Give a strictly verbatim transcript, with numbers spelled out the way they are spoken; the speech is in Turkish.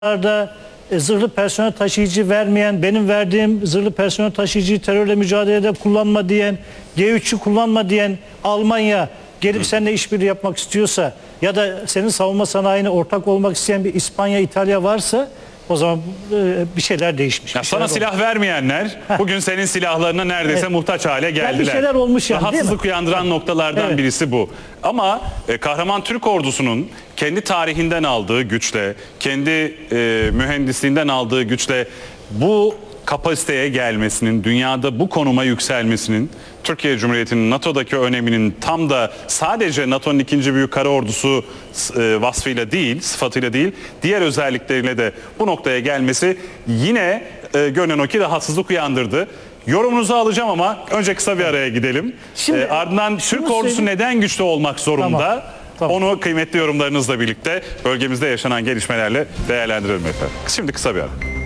da e, zırhlı personel taşıyıcı vermeyen, benim verdiğim zırhlı personel taşıyıcıyı terörle mücadelede kullanma diyen, G üç'ü kullanma diyen Almanya gelip seninle işbirliği yapmak istiyorsa ya da senin savunma sanayine ortak olmak isteyen bir İspanya, İtalya varsa o zaman e, bir şeyler değişmiş. Ya bir sana şeyler silah olmuş. vermeyenler bugün senin silahlarına neredeyse Evet. muhtaç hale geldiler. Yani bir şeyler olmuş yani, değil mi? Rahatsızlık uyandıran noktalardan Evet. birisi bu. Ama e, kahraman Türk ordusunun kendi tarihinden aldığı güçle, kendi e, mühendisliğinden aldığı güçle bu kapasiteye gelmesinin, dünyada bu konuma yükselmesinin, Türkiye Cumhuriyeti'nin NATO'daki öneminin tam da sadece NATO'nun ikinci büyük kara ordusu e, vasfıyla değil, sıfatıyla değil, diğer özellikleriyle de bu noktaya gelmesi yine e, görünen o ki rahatsızlık uyandırdı. Yorumunuzu alacağım ama önce kısa bir araya gidelim. Şimdi, e, ardından Türk ordusu söyleyeyim. neden güçlü olmak zorunda? Tamam, tamam. Onu kıymetli yorumlarınızla birlikte bölgemizde yaşanan gelişmelerle değerlendirelim efendim. Şimdi kısa bir ara.